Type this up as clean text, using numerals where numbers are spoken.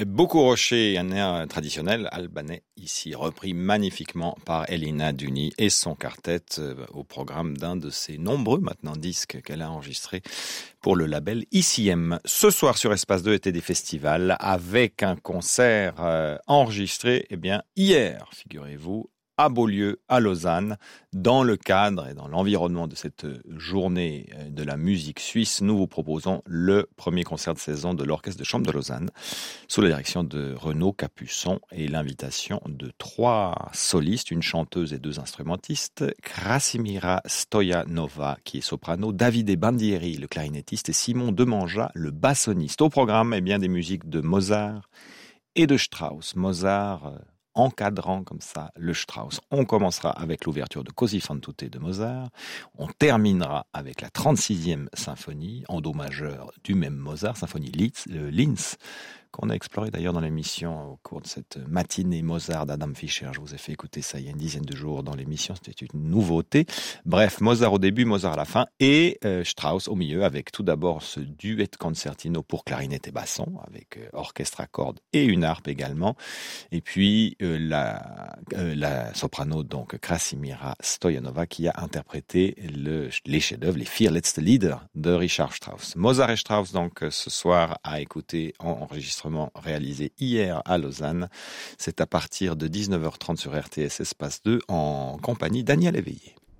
Beaucoup Rocher, un air traditionnel albanais, ici repris magnifiquement par Elina Duni et son quartet au programme d'un de ses nombreux maintenant disques qu'elle a enregistrés pour le label ICM. Ce soir sur Espace 2 était des festivals avec un concert enregistré hier, figurez-vous, à Beaulieu, à Lausanne, dans le cadre et dans l'environnement de cette journée de la musique suisse. Nous vous proposons le premier concert de saison de l'Orchestre de Chambre de Lausanne, sous la direction de Renaud Capuçon et l'invitation de 3 solistes, une chanteuse et 2 instrumentistes, Krasimira Stoyanova, qui est soprano, Davide Bandieri, le clarinettiste, et Simon Demanja, le bassoniste. Au programme, des musiques de Mozart et de Strauss. Mozart encadrant comme ça le Strauss. On commencera avec l'ouverture de Così fan tutte de Mozart. On terminera avec la 36e symphonie en do majeur du même Mozart, symphonie Linz, qu'on a exploré d'ailleurs dans l'émission au cours de cette matinée Mozart d'Adam Fischer. Je vous ai fait écouter ça il y a une dizaine de jours dans l'émission, c'était une nouveauté. Bref, Mozart au début, Mozart à la fin, et Strauss au milieu, avec tout d'abord ce duet concertino pour clarinette et basson, avec orchestre à cordes et une harpe également, et puis la soprano, donc Krasimira Stoyanova, qui a interprété les chefs-d'œuvre, les Vier letzte Lieder de Richard Strauss. Mozart et Strauss, donc, ce soir, à écouter en enregistrement réalisé hier à Lausanne. C'est à partir de 19h30 sur RTS Espace 2 en compagnie d'Aniel Éveillé.